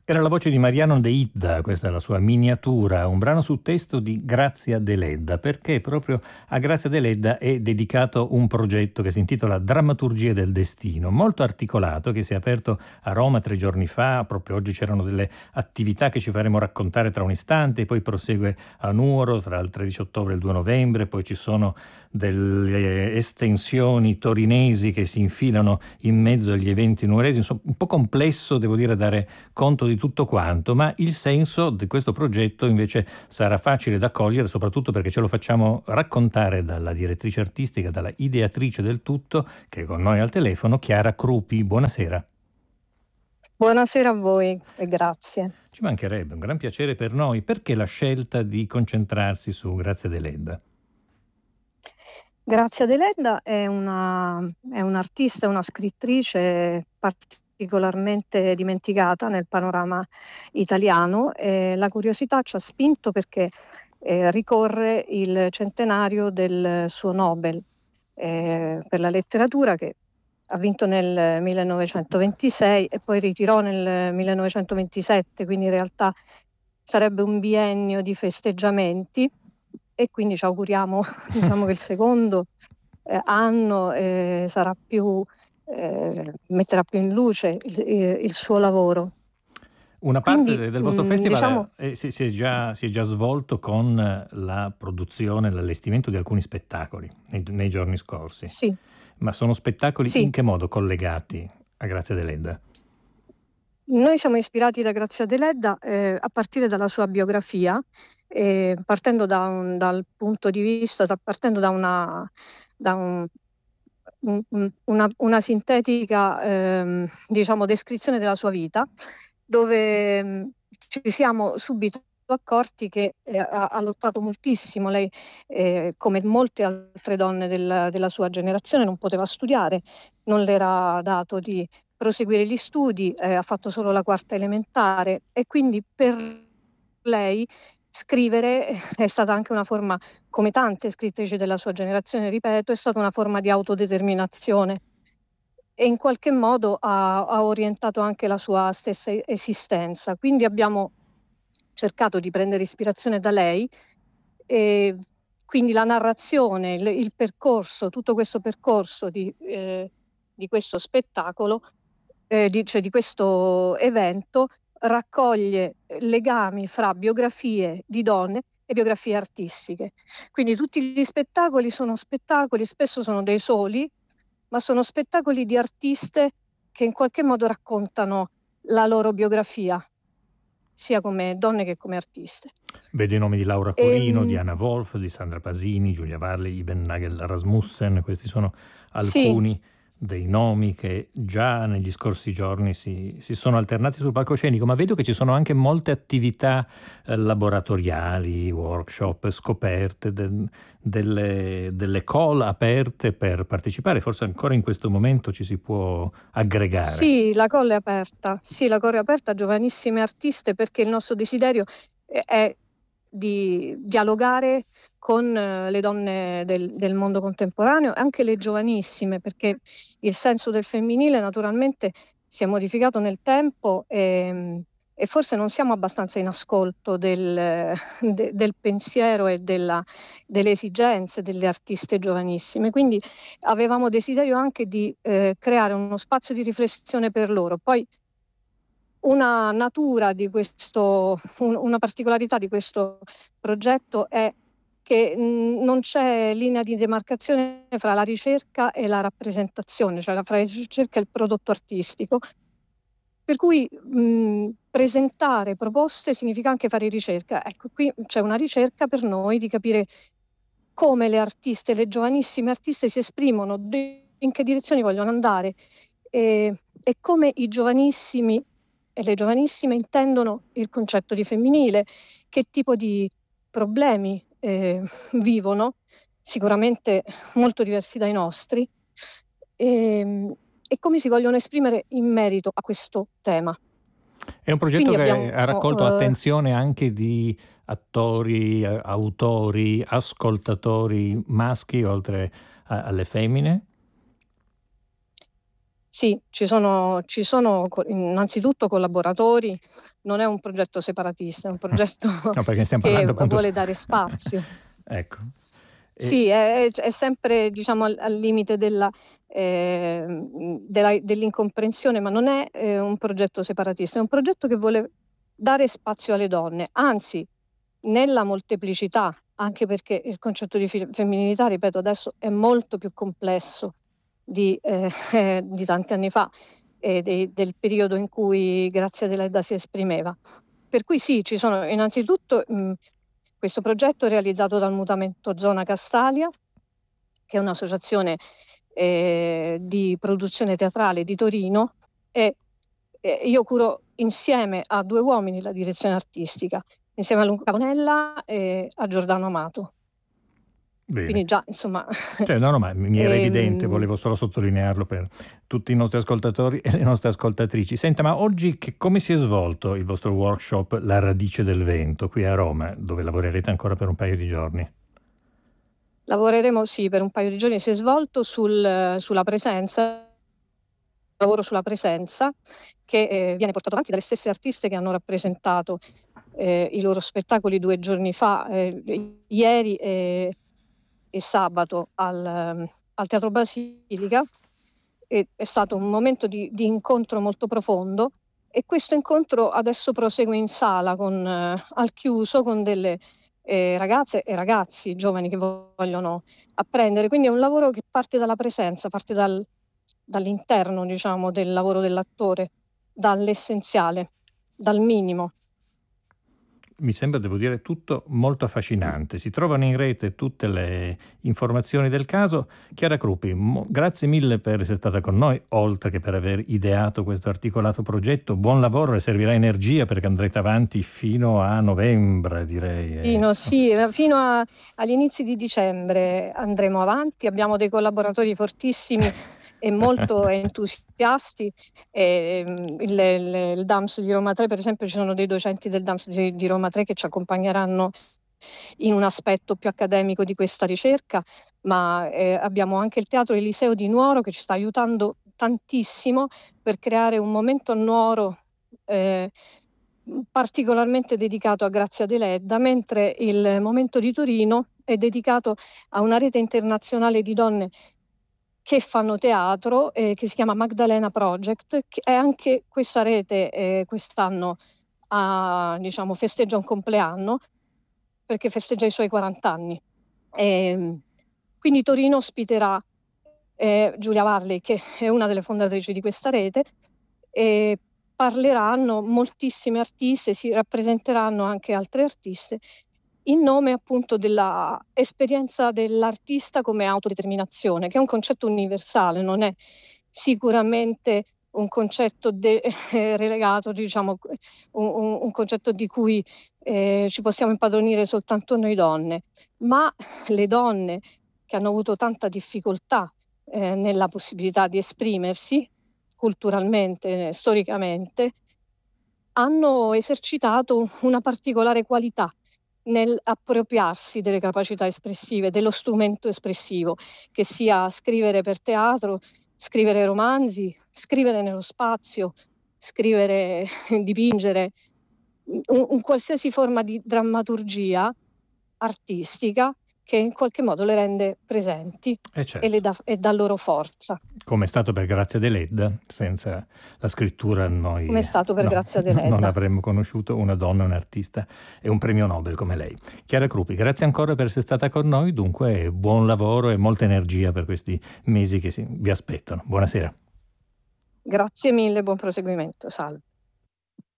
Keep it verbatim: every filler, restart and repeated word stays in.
Era la voce di Mariano De Idda, questa è la sua miniatura, un brano su testo di Grazia Deledda, perché proprio a Grazia Deledda è dedicato un progetto che si intitola Drammaturgie del Destino, molto articolato, che si è aperto a Roma tre giorni fa. Proprio oggi c'erano delle attività che ci faremo raccontare tra un istante, poi prosegue a Nuoro tra il tredici ottobre e il due novembre, poi ci sono delle estensioni torinesi che si infilano in mezzo agli eventi nuoresi. Insomma, un po' complesso, devo dire, dare conto di tutto quanto, ma il senso di questo progetto invece sarà facile da cogliere, soprattutto perché ce lo facciamo raccontare dalla direttrice artistica, dalla ideatrice del tutto, che è con noi al telefono, Chiara Crupi. Buonasera. Buonasera a voi e grazie. Ci mancherebbe, un gran piacere per noi. Perché la scelta di concentrarsi su Grazia Deledda? Grazia Deledda è una è un'artista, una scrittrice particolarmente dimenticata nel panorama italiano, e la curiosità ci ha spinto perché eh, ricorre il centenario del suo Nobel eh, per la letteratura, che ha vinto nel millenovecentoventisei e poi ritirò nel millenovecentoventisette, quindi in realtà sarebbe un biennio di festeggiamenti, e quindi ci auguriamo diciamo che il secondo eh, anno eh, sarà più eh, metterà più in luce il, il suo lavoro. Una parte Quindi del vostro mh, festival diciamo eh, si, si è già, si è già svolto con la produzione, l'allestimento di alcuni spettacoli nei, nei giorni scorsi, sì, ma sono spettacoli in sì. che modo collegati a Grazia Deledda? Noi siamo ispirati da Grazia Deledda eh, a partire dalla sua biografia, eh, partendo da un, dal punto di vista, da, partendo da una, da un, un, un, una, una sintetica ehm, diciamo, descrizione della sua vita, dove mh, ci siamo subito accorti che eh, ha, ha lottato moltissimo. Lei, eh, come molte altre donne del, della sua generazione, non poteva studiare, non le era dato di proseguire gli studi, eh, ha fatto solo la quarta elementare, e quindi per lei scrivere è stata anche una forma, come tante scrittrici della sua generazione, ripeto, è stata una forma di autodeterminazione, e in qualche modo ha, ha orientato anche la sua stessa esistenza. Quindi abbiamo cercato di prendere ispirazione da lei, e quindi la narrazione, il, il percorso, tutto questo percorso di, eh, di questo spettacolo, eh, di, cioè di questo evento, raccoglie legami fra biografie di donne e biografie artistiche. Quindi tutti gli spettacoli sono spettacoli, spesso sono dei soli, ma sono spettacoli di artiste che in qualche modo raccontano la loro biografia, sia come donne che come artiste. Vedo i nomi di Laura E, Corino, di Anna Wolf, di Sandra Pasini, Giulia Varley, Iben Nagel Rasmussen. Questi sono sì, alcuni dei nomi che già negli scorsi giorni si, si sono alternati sul palcoscenico, ma vedo che ci sono anche molte attività eh, laboratoriali, workshop, scoperte, de, delle, delle call aperte per partecipare. Forse ancora in questo momento ci si può aggregare. sì, la colla è aperta, sì, la colla è aperta a giovanissime artiste, perché il nostro desiderio è, è di dialogare con eh, le donne del, del mondo contemporaneo, anche le giovanissime, perché il senso del femminile naturalmente si è modificato nel tempo, e, e forse non siamo abbastanza in ascolto del, de- del pensiero e della- delle esigenze delle artiste giovanissime. Quindi avevamo desiderio anche di eh, creare uno spazio di riflessione per loro. Poi una natura di questo, un- una particolarità di questo progetto è che mh, non c'è linea di demarcazione fra la ricerca e la rappresentazione, cioè fra la ricerca e il prodotto artistico. Per cui mh, presentare proposte significa anche fare ricerca. Ecco, qui c'è una ricerca per noi di capire come le artiste, le giovanissime artiste si esprimono, in che direzioni vogliono andare, e, e come i giovanissimi e le giovanissime intendono il concetto di femminile, che tipo di problemi eh, vivono, sicuramente molto diversi dai nostri, e, e come si vogliono esprimere in merito a questo tema. È un progetto Quindi che abbiamo ha raccolto eh, attenzione anche di attori, eh, autori, ascoltatori maschi oltre a- alle femmine? Sì, ci sono, ci sono co- innanzitutto collaboratori, non è un progetto separatista, è un progetto No, perché stiamo che parlando appunto. vuole dare spazio. Ecco. E- Sì, è, è sempre diciamo al, al limite della, eh, della- dell'incomprensione, ma non è eh, un progetto separatista, è un progetto che vuole dare spazio alle donne, anzi, nella molteplicità, anche perché il concetto di fi- femminilità, ripeto, adesso è molto più complesso di, eh, di tanti anni fa e dei- del periodo in cui Grazia Deledda si esprimeva. Per cui sì, ci sono innanzitutto mh, questo progetto è realizzato dal Mutamento Zona Castalia, che è un'associazione eh, di produzione teatrale di Torino, e eh, io curo insieme a due uomini la direzione artistica, insieme a Luca Bonella e a Giordano Amato. Bene. Quindi già, insomma, Cioè, no, no, ma mi era evidente, ehm, volevo solo sottolinearlo per tutti i nostri ascoltatori e le nostre ascoltatrici. Senta, ma oggi che- come si è svolto il vostro workshop La radice del vento qui a Roma, dove lavorerete ancora per un paio di giorni? lavoreremo sì per un paio di giorni, si è svolto sul- sulla presenza, lavoro sulla presenza che eh, viene portato avanti dalle stesse artiste che hanno rappresentato eh, i loro spettacoli due giorni fa, eh, ieri e, e sabato al, ehm, al Teatro Basilica. E è stato un momento di, di incontro molto profondo e questo incontro adesso prosegue in sala con, eh, al chiuso con delle eh, ragazze e ragazzi giovani che vogliono apprendere. Quindi è un lavoro che parte dalla presenza, parte dal, dall'interno, diciamo, del lavoro dell'attore, dall'essenziale, dal minimo. Mi sembra, devo dire, tutto molto affascinante. Si trovano in rete tutte le informazioni del caso. Chiara Crupi, mo- grazie mille per essere stata con noi, oltre che per aver ideato questo articolato progetto. Buon lavoro, le servirà energia perché andrete avanti fino a novembre, direi. eh, Fino, insomma. sì, fino a- agli inizi di dicembre andremo avanti, abbiamo dei collaboratori fortissimi e molto entusiasti. E, mm, il, il, il D A M S di Roma tre, per esempio, ci sono dei docenti del D A M S di, di Roma tre che ci accompagneranno in un aspetto più accademico di questa ricerca, ma eh, abbiamo anche il Teatro Eliseo di Nuoro che ci sta aiutando tantissimo per creare un momento a Nuoro eh, particolarmente dedicato a Grazia Deledda, mentre il momento di Torino è dedicato a una rete internazionale di donne che fanno teatro, eh, che si chiama Magdalena Project, che è anche questa rete eh, quest'anno ha, diciamo, festeggia un compleanno perché festeggia i suoi quaranta anni. E, quindi Torino ospiterà eh, Giulia Varley, che è una delle fondatrici di questa rete, e parleranno moltissime artiste, si rappresenteranno anche altre artiste in nome appunto della esperienza dell'artista come autodeterminazione, che è un concetto universale, non è sicuramente un concetto de- eh, relegato, diciamo, un, un- un concetto di cui eh, ci possiamo impadronire soltanto noi donne, ma le donne che hanno avuto tanta difficoltà eh, nella possibilità di esprimersi culturalmente, eh, storicamente, hanno esercitato una particolare qualità nell'appropriarsi delle capacità espressive, dello strumento espressivo, che sia scrivere per teatro, scrivere romanzi, scrivere nello spazio, scrivere, dipingere, un, un qualsiasi forma di drammaturgia artistica che in qualche modo le rende presenti E e, le certo, dà, e dà loro forza, come è stato per Grazia Deledda, senza la scrittura come è noi stato per no, Grazia non Deledda. avremmo conosciuto una donna, un artista e un premio Nobel come lei. Chiara Crupi, grazie ancora per essere stata con noi, dunque buon lavoro e molta energia per questi mesi che si- vi aspettano. Buonasera. Grazie mille, buon proseguimento, salve.